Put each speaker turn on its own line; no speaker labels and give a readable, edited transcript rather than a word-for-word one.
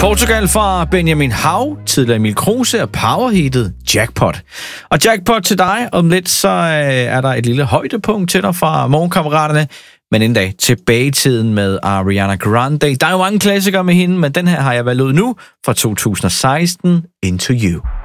Portugal fra Benjamin Hav, tidligere Emil Kruse og powerhitet Jackpot. Og Jackpot til dig. Om lidt så er der et lille højdepunkt til dig fra Morgenkammeraterne. Men en dag tilbage i tiden med Ariana Grande. Der er jo mange klassikere med hende, men den her har jeg valgt ud nu fra 2016, Into You.